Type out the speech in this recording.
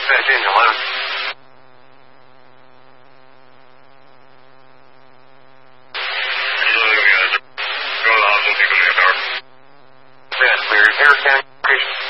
dispatch engine 11. Go to the hospital, take a minute, Howard. Yes, clear. Harris County, location.